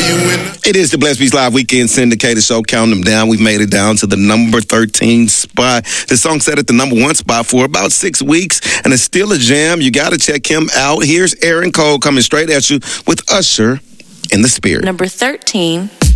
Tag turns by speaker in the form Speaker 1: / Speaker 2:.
Speaker 1: It is the Blessed Beats Live Weekend Syndicated Show. Counting them down. We've made it down to the number 13 spot. The song set at the number 1 spot for about 6 weeks, and it's still a jam. You got to check him out. Here's Aaron Cole coming straight at you with Usher in the Spirit.
Speaker 2: Number 13.